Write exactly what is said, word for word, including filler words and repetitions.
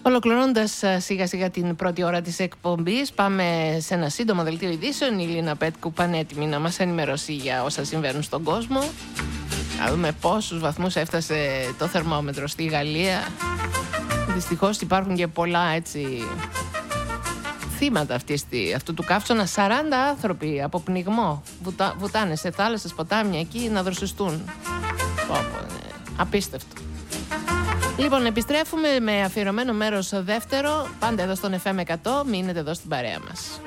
Ολοκληρώνοντας σιγά σιγά την πρώτη ώρα της εκπομπής, πάμε σε ένα σύντομο δελτίο ειδήσεων. Η Λίνα Πέτκου πανέτοιμη να μας ενημερώσει για όσα συμβαίνουν στον κόσμο. Να δούμε πόσους βαθμούς έφτασε το θερμόμετρο στη Γαλλία. Δυστυχώς υπάρχουν και πολλά έτσι θύματα αυτής, αυτού του καύσωνα. σαράντα άνθρωποι από πνιγμό βουτα, βουτάνε σε θάλασσες, ποτάμια εκεί να δροσιστούν. Πω, πω, ναι. Απίστευτο. Λοιπόν, επιστρέφουμε με αφιερωμένο μέρος δεύτερο, πάντα εδώ στον εφ εμ εκατό. Μείνετε εδώ στην παρέα μας.